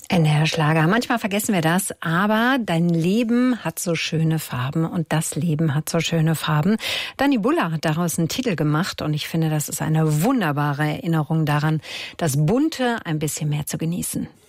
NDR Schlager. Manchmal vergessen wir das, aber dein Leben hat so schöne Farben und das Leben hat so schöne Farben. Dani Buller hat daraus einen Titel gemacht und ich finde, das ist eine wunderbare Erinnerung daran, das Bunte ein bisschen mehr zu genießen.